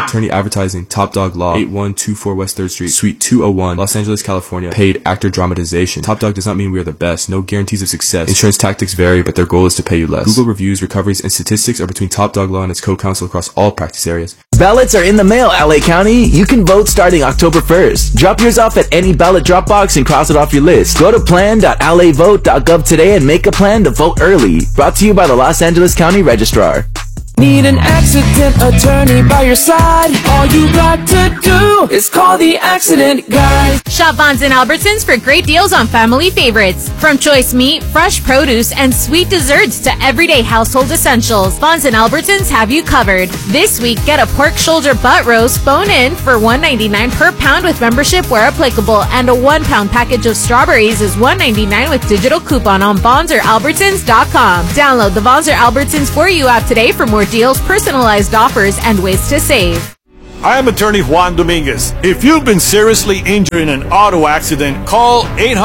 Attorney Advertising, Top Dog Law, 8124 West 3rd Street, Suite 201, Los Angeles, California. Paid actor dramatization. Top Dog does not mean we are the best. No guarantees of success. Insurance tactics vary, but their goal is to pay you less. Google reviews, recoveries, and statistics are between Top Dog Law and its co-counsel across all practice areas. Ballots are in the mail, LA County. You can vote starting October 1st. Drop yours off at any ballot drop box and cross it off your list. Go to plan.lavote.gov today and make a plan to vote early. Brought to you by the Los Angeles County Registrar. Need an accident attorney by your side? All you got to do is call the accident guy. Shop Vons and Albertsons for great deals on family favorites. From choice meat, fresh produce, and sweet desserts to everyday household essentials, Vons and Albertsons have you covered. This week, get a pork shoulder butt roast bone-in for $1.99 per pound with membership where applicable, and a 1-pound package of strawberries is $1.99 with digital coupon on Vons or Albertsons.com. Download the Vons or Albertsons For You app today for more deals, personalized offers, and ways to save. I am attorney Juan Dominguez. If you've been seriously injured in an auto accident, call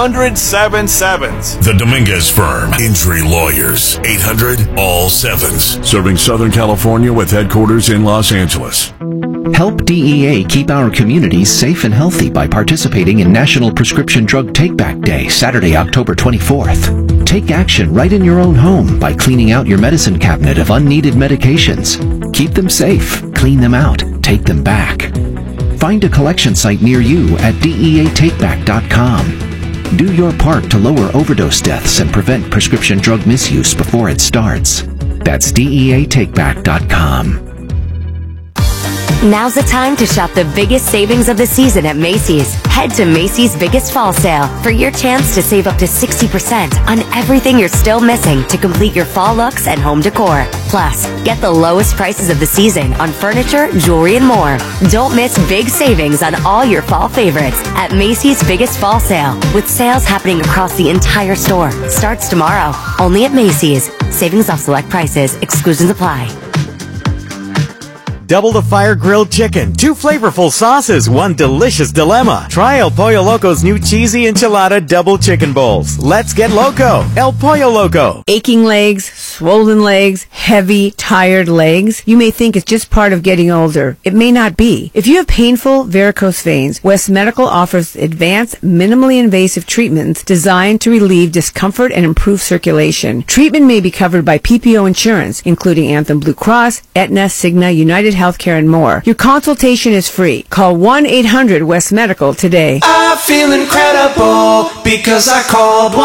800-7-7s. The Dominguez Firm. Injury lawyers. 800-ALL-7s. Serving Southern California with headquarters in Los Angeles. Help DEA keep our communities safe and healthy by participating in National Prescription Drug Take-Back Day, Saturday, October 24th. Take action right in your own home by cleaning out your medicine cabinet of unneeded medications. Keep them safe, clean them out, take them back. Find a collection site near you at DEATakeback.com. Do your part to lower overdose deaths and prevent prescription drug misuse before it starts. That's DEATakeback.com. Now's the time to shop the biggest savings of the season at Macy's. Head to Macy's Biggest Fall Sale for your chance to save up to 60% on everything you're still missing to complete your fall looks and home decor. Plus, get the lowest prices of the season on furniture, jewelry, and more. Don't miss big savings on all your fall favorites at Macy's Biggest Fall Sale, with sales happening across the entire store. Starts tomorrow, only at Macy's. Savings off select prices. Exclusions apply. Double the Fire Grilled Chicken, 2 flavorful sauces, 1 delicious dilemma. Try El Pollo Loco's new cheesy enchilada double chicken bowls. Let's get loco. El Pollo Loco. Aching legs, swollen legs, heavy, tired legs. You may think it's just part of getting older. It may not be. If you have painful varicose veins, West Medical offers advanced, minimally invasive treatments designed to relieve discomfort and improve circulation. Treatment may be covered by PPO insurance, including Anthem Blue Cross, Aetna, Cigna, United Healthcare, and more. Your consultation is free. Call 1-800-WEST-MEDICAL today. I feel incredible because I called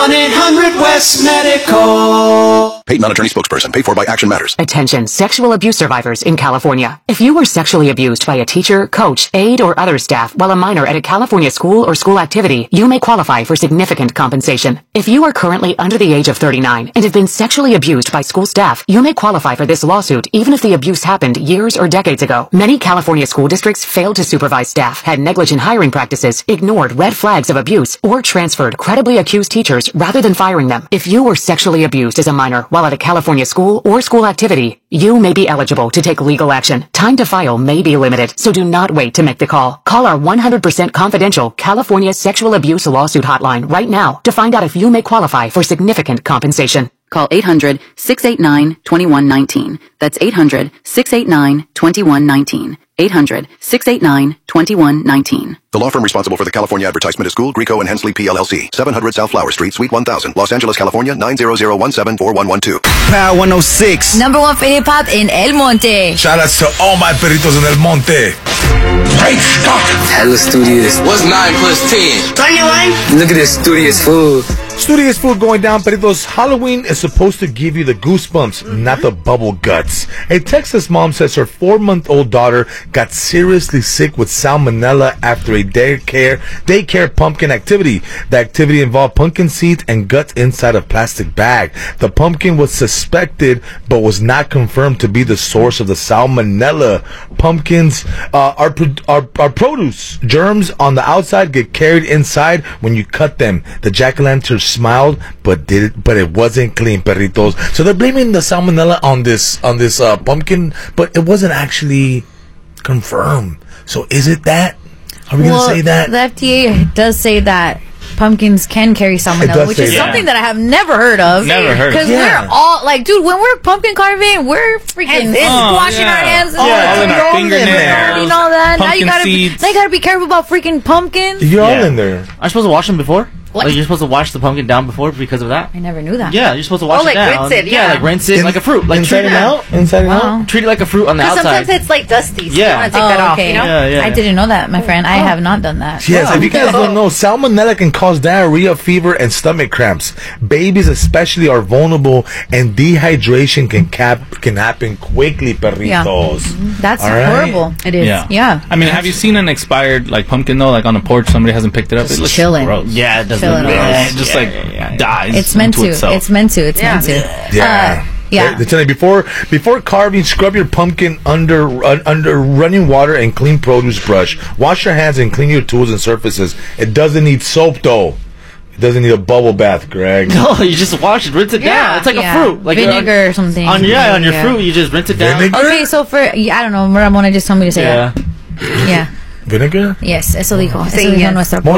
1-800-WEST-MEDICAL. Paid non-attorney spokesperson. Paid for by Action Matters. Attention, sexual abuse survivors in California. If you were sexually abused by a teacher, coach, aide, or other staff while a minor at a California school or school activity, you may qualify for significant compensation. If you are currently under the age of 39 and have been sexually abused by school staff, you may qualify for this lawsuit even if the abuse happened years or decades ago. Many California school districts failed to supervise staff, had negligent hiring practices, ignored red flags of abuse, or transferred credibly accused teachers rather than firing them. If you were sexually abused as a minor while at a California school or school activity, you may be eligible to take legal action. Time to file may be limited, so do not wait to make the call. Call our 100% confidential California Sexual Abuse Lawsuit Hotline right now to find out if you may qualify for significant compensation. Call 800-689-2119. That's 800-689-2119. 800-689-2119. The law firm responsible for the California Advertisement is Gould, Grieco, and Hensley PLLC. 700 South Flower Street, Suite 1000, Los Angeles, California, 900174112. Power 106. Number 1 for hip-hop in El Monte. Shout outs to all my perritos in El Monte. Great Scott! Hella studious. What's 9 plus 10? 21. Look at this studious food. Studious food going down, Peritos. Halloween is supposed to give you the goosebumps, not the bubble guts. A Texas mom says her 4-month-old daughter got seriously sick with salmonella after a daycare pumpkin activity. The activity involved pumpkin seeds and guts inside a plastic bag. The pumpkin was suspected, but was not confirmed to be the source of the salmonella. Pumpkins are produce. Germs on the outside get carried inside when you cut them. The jack-o'-lantern smiled, but it wasn't clean, perritos. So they're blaming the salmonella on this pumpkin, but it wasn't actually confirmed. So is it that? Are we going to say that? The FDA does say that pumpkins can carry salmonella, which is something that I have never heard of. Never heard of it. Because we're all like, dude, when we're pumpkin carving, we're freaking washing our hands all the all in our fingernails. You know that? Now you Pumpkin gotta be careful about freaking pumpkins. You're all in there. Are you supposed to wash them before? What? Like you're supposed to wash the pumpkin down before because of that? I never knew that. Yeah, you're supposed to wash it down. rinse it, yeah, like rinse it like a fruit. Like inside treat and out? Inside and out? Treat it like a fruit on the outside. Sometimes it's like dusty, so Yeah. you want to take that off, you know? Yeah. I didn't know that, my friend. I have not done that. Yes, if you guys don't know, salmonella can cause diarrhea, fever, and stomach cramps. Babies especially are vulnerable, and dehydration can happen quickly, perritos. That's All right? horrible. It is. Yeah. I mean, have you seen an expired like pumpkin though, like on a porch? Somebody hasn't picked it up. It looks chilling. gross. Yeah, it doesn't Chilling. look gross. It just dies. It's meant into to. itself. It's meant to. It's meant to. Yeah. Yeah. They tell you before carving, scrub your pumpkin under running water and clean produce brush. Wash your hands and clean your tools and surfaces. It doesn't need soap though. It doesn't need a bubble bath, Greg. No, you just wash it, rinse it down. It's like a fruit, like vinegar or something. On your fruit, you just rinse it down. Okay, so for I don't know, Ramona just told me to say that. Yeah. Vinegar? Yes, eso dijo. Eso Sí, dijo yes. nuestra